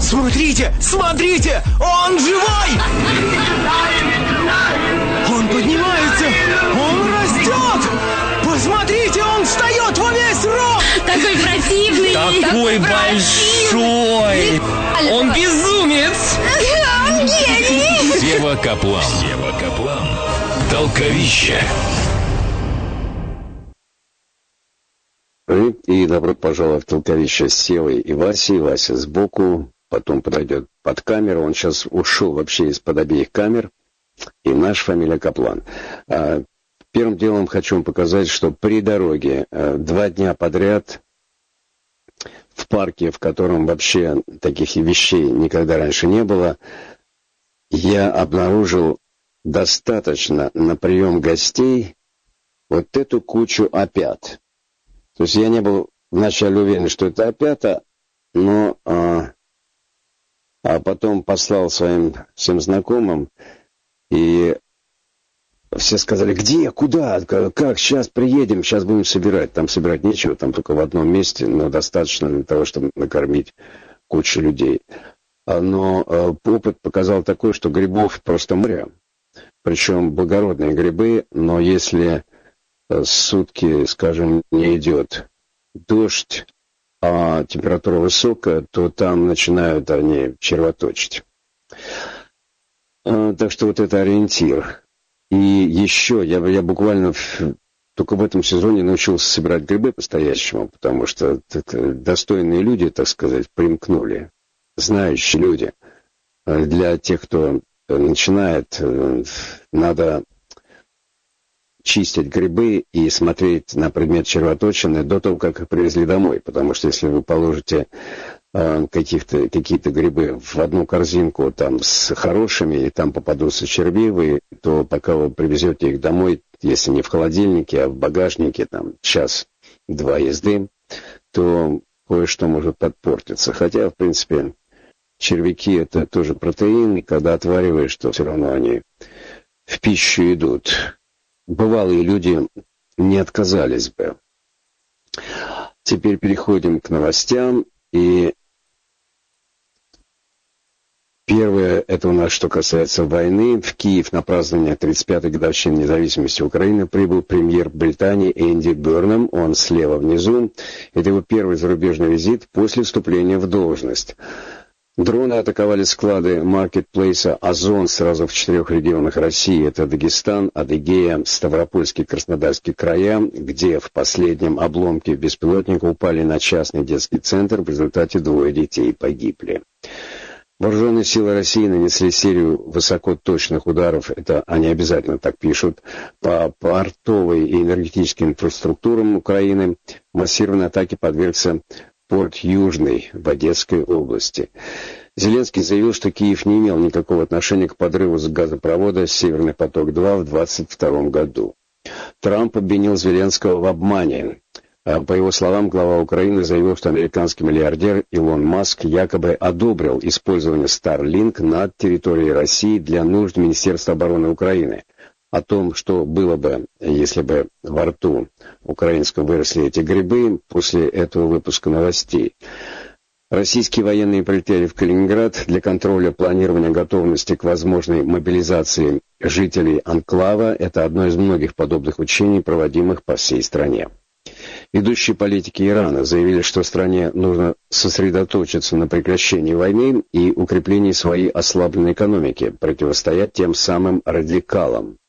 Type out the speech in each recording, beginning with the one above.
Смотрите, смотрите, он живой! Он поднимается, он растет! Посмотрите, он встает во весь рост! Такой противный! Такой большой! Он безумец! Он гений! Сева Каплан. Толковище. И добро пожаловать в Толковище с Севой и Васей. Вася сбоку, потом подойдет под камеру. Он сейчас ушел вообще из-под обеих камер. И наша фамилия Каплан. Первым делом хочу вам показать, что при дороге 2 дня подряд в парке, в котором вообще таких вещей никогда раньше не было, я обнаружил достаточно на прием гостей вот эту кучу опят. То есть я не был вначале уверен, что это опята, но потом послал своим всем знакомым, и все сказали: где, куда, как, сейчас приедем, сейчас будем собирать. Там собирать нечего, там только в одном месте, но достаточно для того, чтобы накормить кучу людей. Но опыт показал такой, что грибов просто море, причем благородные грибы, но если сутки, скажем, не идет дождь, а температура высокая, то там начинают они червоточить. Так что вот это ориентир. И еще я буквально только в этом сезоне научился собирать грибы по-настоящему, потому что достойные люди, так сказать, примкнули, знающие люди. Для тех, кто начинает, надо чистить грибы и смотреть на предмет червоточины до того, как их привезли домой. Потому что если вы положите какие-то грибы в одну корзинку там с хорошими, и там попадутся червивые, то пока вы привезете их домой, если не в холодильнике, а в багажнике, там час-два езды, то кое-что может подпортиться. Хотя, в принципе, червяки — это тоже протеин, и когда отвариваешь, то все равно они в пищу идут. Бывалые люди не отказались бы. Теперь переходим к новостям. И первое, это у нас что касается войны. В Киев на празднование 35-й годовщины независимости Украины прибыл премьер Британии Энди Бернам. Он слева внизу. Это его первый зарубежный визит после вступления в должность. Дроны атаковали склады маркетплейса «Озон» сразу в 4 регионах России. Это Дагестан, Адыгея, Ставропольский, Краснодарский края, где в последнем обломке беспилотника упали на частный детский центр. В результате 2 детей погибли. Вооруженные силы России нанесли серию высокоточных ударов, это они обязательно так пишут, по портовой и энергетической инфраструктурам Украины. Массированной атаке подвергся порт Южный в Одесской области. Зеленский заявил, что Киев не имел никакого отношения к подрыву с газопровода «Северный поток-2» в 2022 году. Трамп обвинил Зеленского в обмане. По его словам, глава Украины заявил, что американский миллиардер Илон Маск якобы одобрил использование Starlink над территорией России для нужд Министерства обороны Украины. О том, что было бы, если бы во рту украинского выросли эти грибы, после этого выпуска новостей. Российские военные прилетели в Калининград для контроля планирования готовности к возможной мобилизации жителей анклава. Это одно из многих подобных учений, проводимых по всей стране. Ведущие политики Ирана заявили, что стране нужно сосредоточиться на прекращении войны и укреплении своей ослабленной экономики, противостоять тем самым радикалам.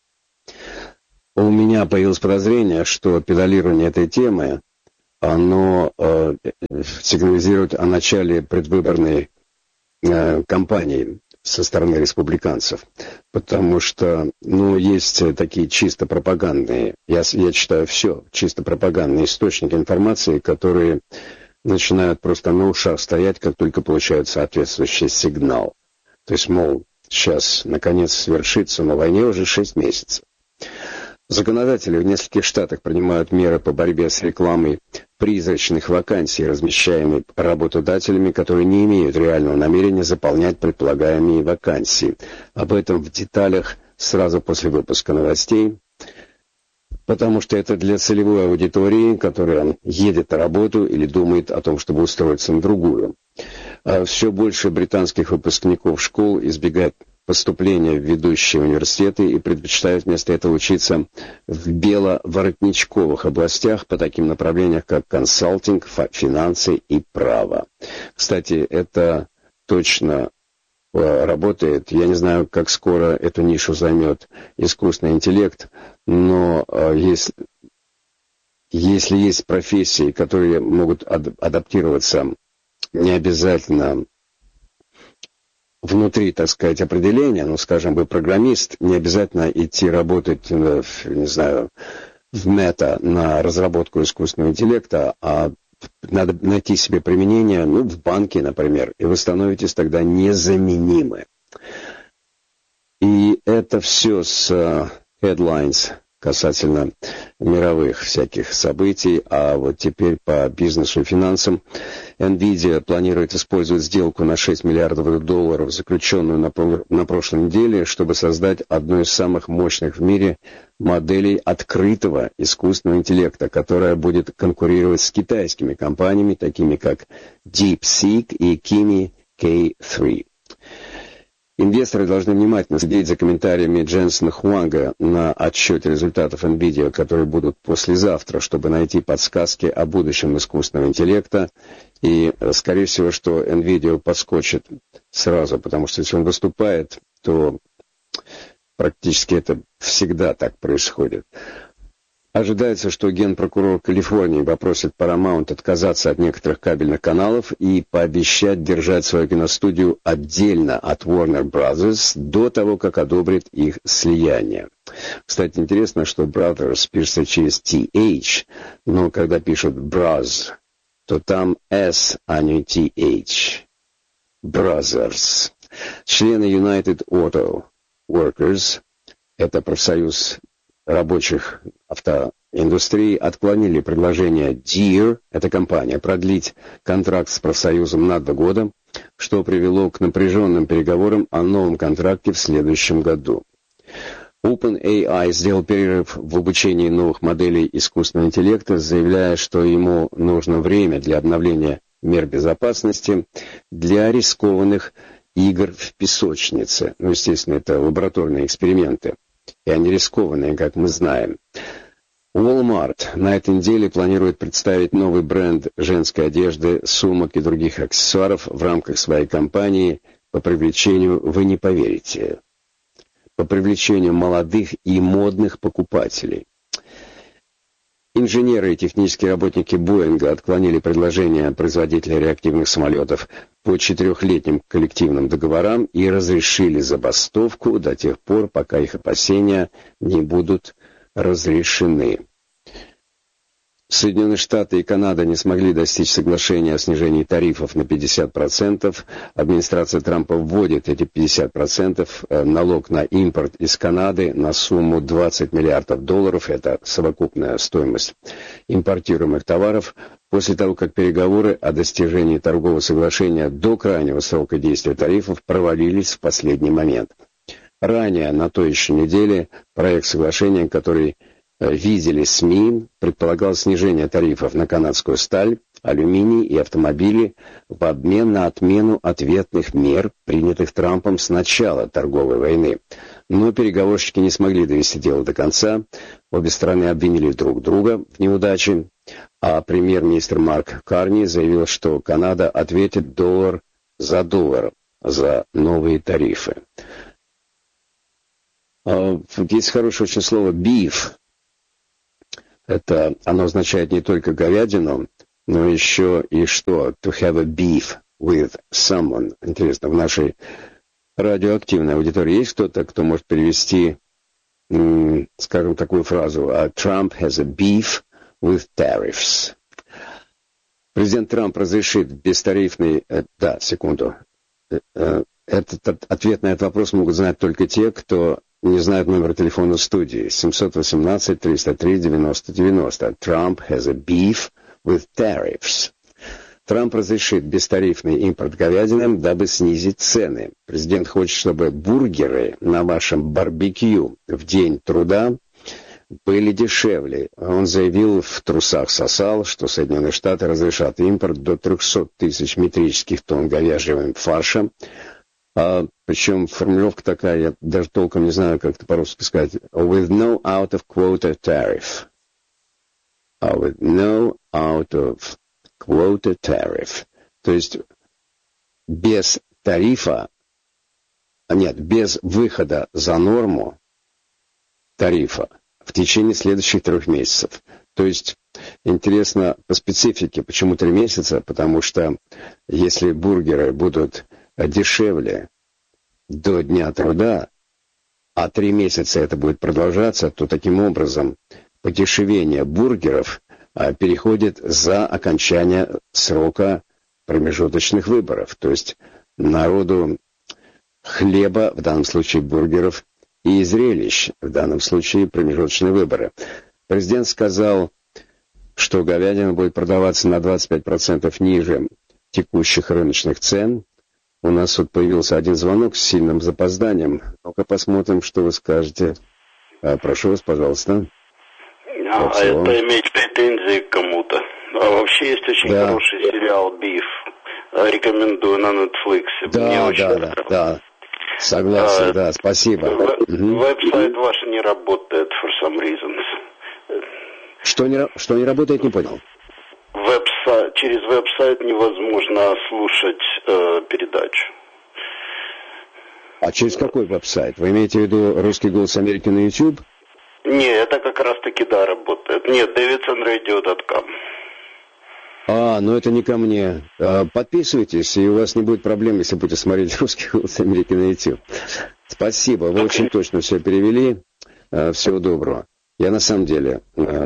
У меня появилось подозрение, что педалирование этой темы, оно сигнализирует о начале предвыборной кампании со стороны республиканцев. Потому что, есть такие чисто пропагандные, я читаю все, чисто пропагандные источники информации, которые начинают просто на ушах стоять, как только получают соответствующий сигнал. То есть, мол, сейчас наконец свершится, на войне уже 6 месяцев. Законодатели в нескольких штатах принимают меры по борьбе с рекламой призрачных вакансий, размещаемых работодателями, которые не имеют реального намерения заполнять предполагаемые вакансии. Об этом в деталях сразу после выпуска новостей, потому что это для целевой аудитории, которая едет на работу или думает о том, чтобы устроиться на другую. Все больше британских выпускников школ избегают поступления в ведущие университеты и предпочитают вместо этого учиться в беловоротничковых областях по таким направлениям, как консалтинг, финансы и право. Кстати, это точно работает. Я не знаю, как скоро эту нишу займет искусственный интеллект, но если есть профессии, которые могут адаптироваться не обязательно внутри, так сказать, определения, ну, скажем, вы программист, не обязательно идти работать, не знаю, в Мета на разработку искусственного интеллекта, а надо найти себе применение, ну, в банке, например, и вы становитесь тогда незаменимы. И это все с headlines касательно мировых всяких событий, а вот теперь по бизнесу и финансам. NVIDIA планирует использовать сделку на $6 миллиардов, заключенную на прошлой неделе, чтобы создать одну из самых мощных в мире моделей открытого искусственного интеллекта, которая будет конкурировать с китайскими компаниями, такими как DeepSeek и Kimi K3. Инвесторы должны внимательно следить за комментариями Дженсена Хуанга на отчете результатов NVIDIA, которые будут послезавтра, чтобы найти подсказки о будущем искусственного интеллекта. И, скорее всего, что NVIDIA подскочит сразу, потому что если он выступает, то практически это всегда так происходит. Ожидается, что генпрокурор Калифорнии попросит Paramount отказаться от некоторых кабельных каналов и пообещать держать свою киностудию отдельно от Warner Brothers до того, как одобрит их слияние. Кстати, интересно, что Brothers пишется через TH, но когда пишут Bros, то там S, а не TH. Brothers. Члены United Auto Workers, это профсоюз рабочих автоиндустрии, отклонили предложение Deere, эта компания, продлить контракт с профсоюзом на 2 года, что привело к напряженным переговорам о новом контракте в следующем году. OpenAI сделал перерыв в обучении новых моделей искусственного интеллекта, заявляя, что ему нужно время для обновления мер безопасности для рискованных игр в песочнице. Ну, естественно, это лабораторные эксперименты. И они рискованные, как мы знаем. Walmart на этой неделе планирует представить новый бренд женской одежды, сумок и других аксессуаров в рамках своей кампании по привлечению, вы не поверите, по привлечению молодых и модных покупателей. Инженеры и технические работники Боинга отклонили предложение производителя реактивных самолетов по 4-летним коллективным договорам и разрешили забастовку до тех пор, пока их опасения не будут разрешены. Соединенные Штаты и Канада не смогли достичь соглашения о снижении тарифов на 50%. Администрация Трампа вводит эти 50% налог на импорт из Канады на сумму $20 миллиардов. Это совокупная стоимость импортируемых товаров. После того, как переговоры о достижении торгового соглашения до крайнего срока действия тарифов провалились в последний момент. Ранее, на той еще неделе, проект соглашения, который видели СМИ, предполагал снижение тарифов на канадскую сталь, алюминий и автомобили в обмен на отмену ответных мер, принятых Трампом с начала торговой войны. Но переговорщики не смогли довести дело до конца. Обе стороны обвинили друг друга в неудаче, а премьер-министр Марк Карни заявил, что Канада ответит $1 за $1 за новые тарифы. Есть хорошее очень слово «beef». Это оно означает не только говядину, но еще и что? To have a beef with someone. Интересно, в нашей радиоактивной аудитории есть кто-то, кто может перевести, скажем, такую фразу Trump has a beef with tariffs. Президент Трамп разрешит бестарифный... Этот ответ на этот вопрос могут знать только те, кто не знает номер телефона студии. 718-303-90-90. Trump has a beef with tariffs. Трамп разрешит бестарифный импорт говядины, дабы снизить цены. Президент хочет, чтобы бургеры на вашем барбекю в день труда были дешевле. Он заявил, в трусах сосал, что Соединенные Штаты разрешат импорт до 300 тысяч метрических тонн говяжьего фарша. Причем формулировка такая, я даже толком не знаю, как это по-русски сказать. With no out of quota tariff. With no out of quota tariff. То есть без тарифа, без выхода за норму тарифа в течение следующих 3 месяцев. То есть, интересно по специфике, почему 3 месяца? Потому что если бургеры будут дешевле до Дня труда, а 3 месяца это будет продолжаться, то таким образом подешевение бургеров переходит за окончание срока промежуточных выборов. То есть народу хлеба, в данном случае бургеров, и зрелищ, в данном случае промежуточные выборы. Президент сказал, что говядина будет продаваться на 25% ниже текущих рыночных цен. У нас тут появился один звонок с сильным запозданием. Ну-ка посмотрим, что вы скажете. Прошу вас, пожалуйста. Это иметь претензии к кому-то. А вообще есть очень хороший сериал «Биф». Рекомендую на Netflix. Да. Согласен, да, спасибо. Веб-сайт ваш не работает for some reasons. Что не работает, не понял. Через веб-сайт невозможно слушать передачу. А через какой веб-сайт? Вы имеете в виду «Русский голос Америки» на YouTube? Не, это как раз-таки работает. Нет, davidsonradio.com. Ну это не ко мне. Подписывайтесь, и у вас не будет проблем, если будете смотреть «Русский голос Америки» на YouTube. Спасибо, вы очень точно все перевели. Всего доброго. Я на самом деле,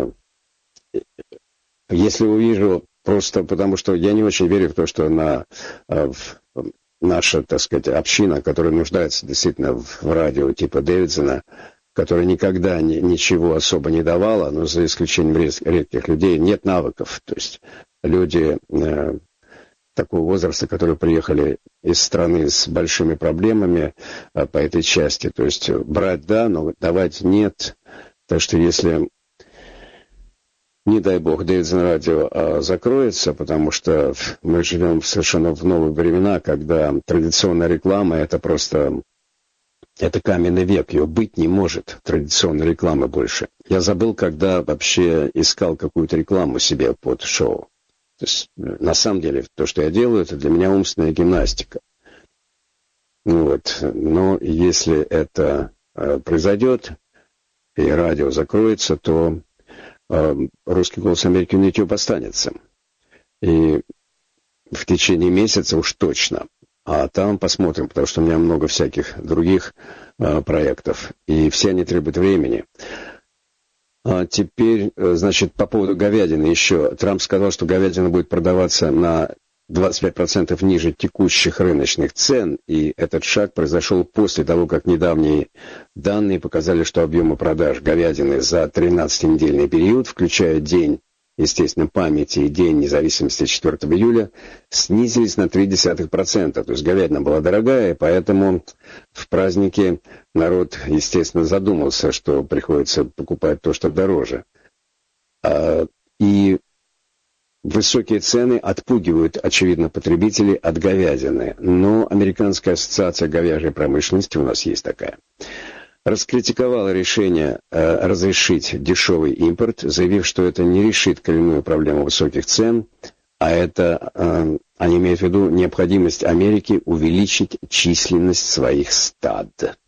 если увижу, просто потому что я не очень верю в то, что наша, так сказать, община, которая нуждается действительно в радио типа Дэвидсона, которая никогда ничего особо не давала, но за исключением редких людей, нет навыков. То есть люди такого возраста, которые приехали из страны с большими проблемами по этой части. То есть брать да, но давать нет. Так что если, не дай бог, Дэвидсон радио закроется, потому что мы живем совершенно в новые времена, когда традиционная реклама — это просто... Это каменный век, ее быть не может, традиционной рекламы больше. Я забыл, когда вообще искал какую-то рекламу себе под шоу. То есть, на самом деле, то, что я делаю, это для меня умственная гимнастика. Но если это произойдет, и радио закроется, то «Русский голос Америки» на YouTube останется. И в течение месяца уж точно. А там посмотрим, потому что у меня много всяких других проектов, и все они требуют времени. Теперь, значит, по поводу говядины еще. Трамп сказал, что говядина будет продаваться на 25% ниже текущих рыночных цен, и этот шаг произошел после того, как недавние данные показали, что объемы продаж говядины за 13-недельный период, включая день, естественно, памяти и День независимости 4 июля, снизились на 0,3%. То есть говядина была дорогая, и поэтому в празднике народ, естественно, задумался, что приходится покупать то, что дороже. И высокие цены отпугивают, очевидно, потребителей от говядины. Но Американская ассоциация говяжьей промышленности, у нас есть такая, раскритиковала решение разрешить дешевый импорт, заявив, что это не решит коренную проблему высоких цен, а это, они имеют в виду необходимость Америки увеличить численность своих стад.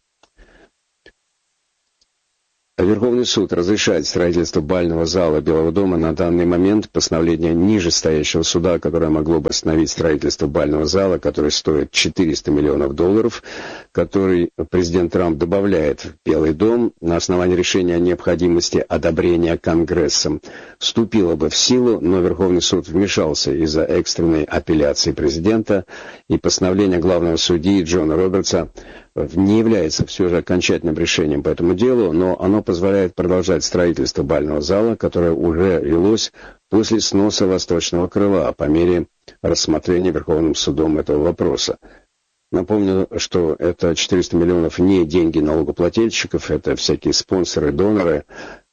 Верховный суд разрешает строительство бального зала Белого дома на данный момент. Постановление нижестоящего суда, которое могло бы остановить строительство бального зала, который стоит $400 миллионов, который президент Трамп добавляет в Белый дом на основании решения о необходимости одобрения Конгрессом, вступило бы в силу, но Верховный суд вмешался из-за экстренной апелляции президента, и постановление главного судьи Джона Робертса не является все же окончательным решением по этому делу, но оно позволяет продолжать строительство бального зала, которое уже велось после сноса восточного крыла по мере рассмотрения Верховным судом этого вопроса. Напомню, что это $400 миллионов не деньги налогоплательщиков, это всякие спонсоры, доноры,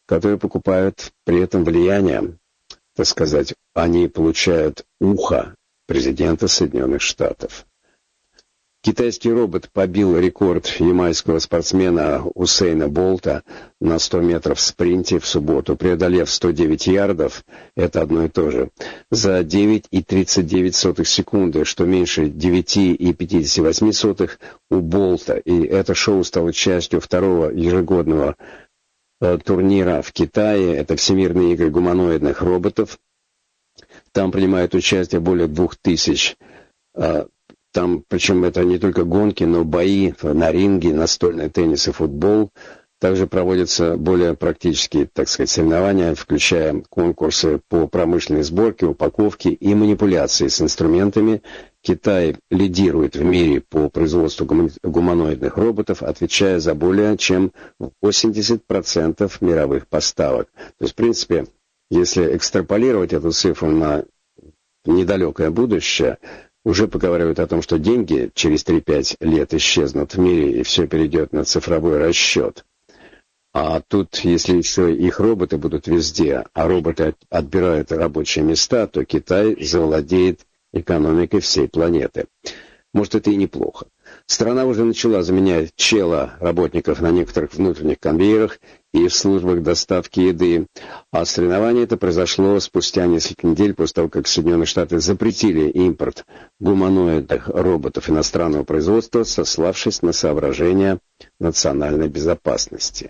которые покупают при этом влияние, так сказать, они получают ухо президента Соединенных Штатов. Китайский робот побил рекорд ямайского спортсмена Усейна Болта на 100 метров в спринте в субботу, преодолев 109 ярдов, это одно и то же, за 9,39 секунды, что меньше 9,58 у Болта. И это шоу стало частью второго ежегодного турнира в Китае. Это Всемирные игры гуманоидных роботов. Там принимают участие более 2000. Там, причем это не только гонки, но бои на ринге, настольный теннис и футбол. Также проводятся более практические, так сказать, соревнования, включая конкурсы по промышленной сборке, упаковке и манипуляции с инструментами. Китай лидирует в мире по производству гуманоидных роботов, отвечая за более чем 80% мировых поставок. То есть, в принципе, если экстраполировать эту цифру на недалекое будущее, уже поговаривают о том, что деньги через 3-5 лет исчезнут в мире, и все перейдет на цифровой расчет. А тут, если еще их роботы будут везде, а роботы отбирают рабочие места, то Китай завладеет экономикой всей планеты. Может, это и неплохо. Страна уже начала заменять работников на некоторых внутренних конвейерах и в службах доставки еды. А соревнование это произошло спустя несколько недель после того, как Соединенные Штаты запретили импорт гуманоидных роботов иностранного производства, сославшись на соображения национальной безопасности.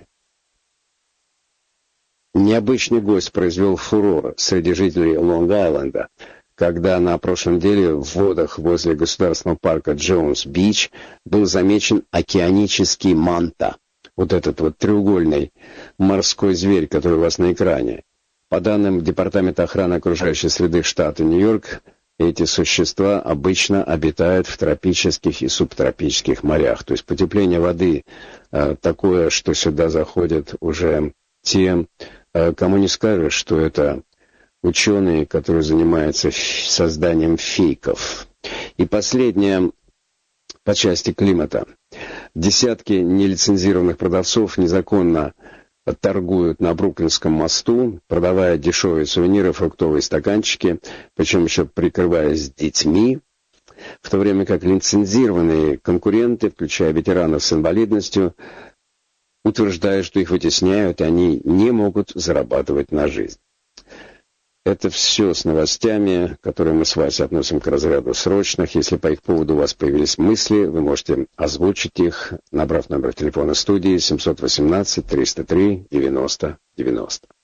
Необычный гость произвел фурор среди жителей Лонг-Айленда, когда на прошлой неделе в водах возле государственного парка Джонс-Бич был замечен океанический манта. Вот этот вот треугольный морской зверь, который у вас на экране. По данным Департамента охраны окружающей среды штата Нью-Йорк, эти существа обычно обитают в тропических и субтропических морях. То есть потепление воды такое, что сюда заходят уже те, кому не скажешь, что это ученые, которые занимаются созданием фейков. И последнее по части климата. Десятки нелицензированных продавцов незаконно торгуют на Бруклинском мосту, продавая дешевые сувениры, фруктовые стаканчики, причем еще прикрываясь детьми, в то время как лицензированные конкуренты, включая ветеранов с инвалидностью, утверждают, что их вытесняют, и они не могут зарабатывать на жизнь. Это все с новостями, которые мы с Васей относим к разряду срочных. Если по их поводу у вас появились мысли, вы можете озвучить их, набрав номер телефона студии 718-303-90-90.